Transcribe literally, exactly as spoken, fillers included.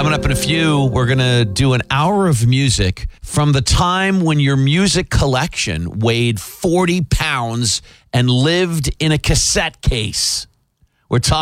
Coming up in a few, we're going to do an hour of music from the time when your music collection weighed forty pounds and lived in a cassette case. We're talking